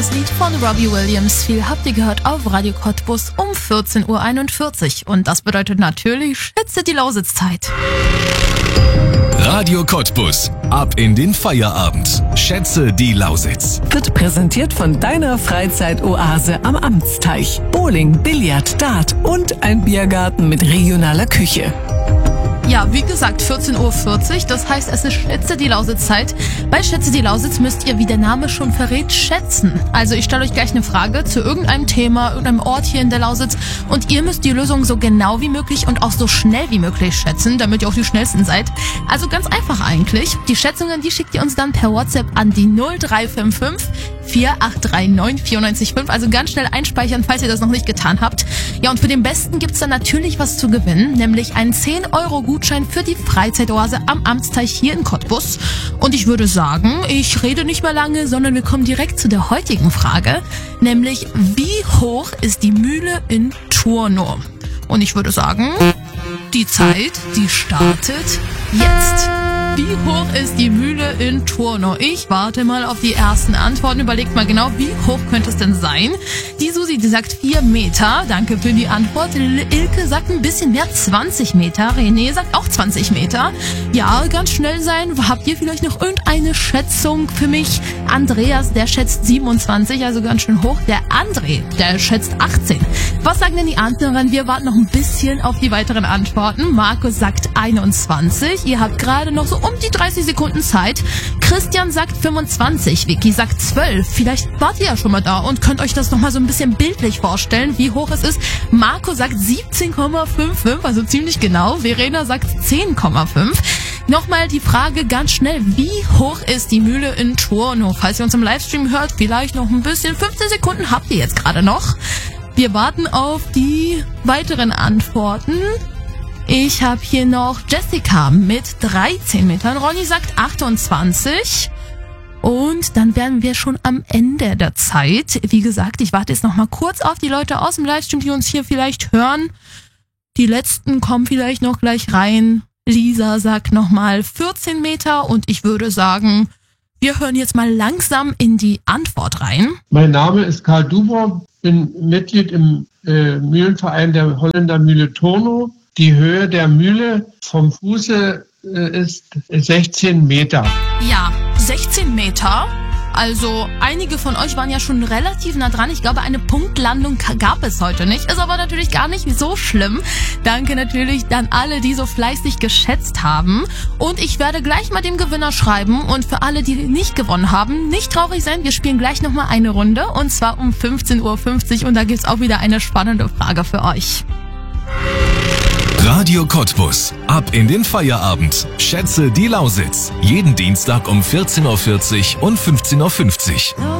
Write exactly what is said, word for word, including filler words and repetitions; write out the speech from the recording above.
Das Lied von Robbie Williams, viel habt ihr gehört auf Radio Cottbus um vierzehn Uhr einundvierzig. Und das bedeutet natürlich, schätze die Lausitzeit. Radio Cottbus. Ab in den Feierabend. Schätze die Lausitz. Wird präsentiert von deiner Freizeitoase am Amtsteich. Bowling, Billard, Dart und ein Biergarten mit regionaler Küche. Ja, wie gesagt, vierzehn Uhr vierzig, das heißt, es ist Schätze die Lausitz-Zeit. Bei Schätze die Lausitz müsst ihr, wie der Name schon verrät, schätzen. Also ich stelle euch gleich eine Frage zu irgendeinem Thema, irgendeinem Ort hier in der Lausitz und ihr müsst die Lösung so genau wie möglich und auch so schnell wie möglich schätzen, damit ihr auch die Schnellsten seid. Also ganz einfach eigentlich. Die Schätzungen, die schickt ihr uns dann per WhatsApp an die null drei fünf fünf vier acht drei neun vier neun fünf. Also ganz schnell einspeichern, falls ihr das noch nicht getan habt. Ja, und für den Besten gibt's dann natürlich was zu gewinnen, nämlich einen zehn Euro Gutschein für die Freizeitoase am Amtsteich hier in Cottbus. Und ich würde sagen, ich rede nicht mehr lange, sondern wir kommen direkt zu der heutigen Frage, nämlich wie hoch ist die Mühle in Turnow? Und ich würde sagen, die Zeit, die startet jetzt. Wie hoch ist die Mühle in Turnow? Ich warte mal auf die ersten Antworten. Überlegt mal genau, wie hoch könnte es denn sein? Die Susi, die sagt vier Meter. Danke für die Antwort. Ilke sagt ein bisschen mehr, zwanzig Meter. René sagt auch zwanzig Meter. Ja, ganz schnell sein. Habt ihr vielleicht noch irgendeine Schätzung für mich? Andreas, der schätzt siebenundzwanzig, also ganz schön hoch. Der André, der schätzt achtzehn. Was sagen denn die anderen? Wir warten noch ein bisschen auf die weiteren Antworten. Markus sagt einundzwanzig. Ihr habt gerade noch so um die dreißig Sekunden Zeit. Christian sagt fünfundzwanzig. Vicky sagt zwölf. Vielleicht wart ihr ja schon mal da und könnt euch das nochmal so ein bisschen bildlich vorstellen, wie hoch es ist. Marco sagt siebzehn Komma fünfundfünfzig, also ziemlich genau. Verena sagt zehn Komma fünf. Nochmal die Frage ganz schnell, wie hoch ist die Mühle in Turnow? Falls ihr uns im Livestream hört, vielleicht noch ein bisschen. fünfzehn Sekunden habt ihr jetzt gerade noch. Wir warten auf die weiteren Antworten. Ich habe hier noch Jessica mit dreizehn Metern. Ronny sagt achtundzwanzig. Und dann wären wir schon am Ende der Zeit. Wie gesagt, ich warte jetzt noch mal kurz auf die Leute aus dem Livestream, die uns hier vielleicht hören. Die letzten kommen vielleicht noch gleich rein. Lisa sagt nochmal vierzehn Meter und ich würde sagen, wir hören jetzt mal langsam in die Antwort rein. Mein Name ist Karl Dubow, bin Mitglied im äh, Mühlenverein der Holländer Mühle Turnow. Die Höhe der Mühle vom Fuße äh, ist sechzehn Meter. Ja, sechzehn Meter. Also einige von euch waren ja schon relativ nah dran. Ich glaube, eine Punktlandung gab es heute nicht. Ist aber natürlich gar nicht so schlimm. Danke natürlich an alle, die so fleißig geschätzt haben. Und ich werde gleich mal dem Gewinner schreiben. Und für alle, die nicht gewonnen haben, nicht traurig sein. Wir spielen gleich nochmal eine Runde. Und zwar um fünfzehn Uhr fünfzig. Und da gibt's auch wieder eine spannende Frage für euch. Radio Cottbus. Ab in den Feierabend. Schätze die Lausitz. Jeden Dienstag um vierzehn Uhr vierzig und fünfzehn Uhr fünfzig.